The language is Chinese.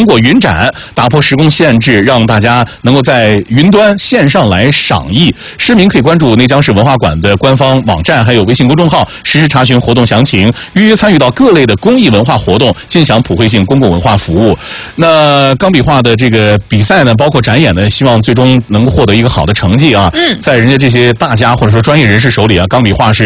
成果云展，打破时空限制，让大家能够在云端线上来赏艺。市民可以关注内江市文化馆的官方网站，还有微信公众号，实时查询活动详情，预约参与到各类的公益文化活动，尽享普惠性公共文化服务。那钢笔画的这个比赛呢，包括展演呢，希望最终能够获得一个好的成绩啊。在人家这些大家或者说专业人士手里啊，钢笔画是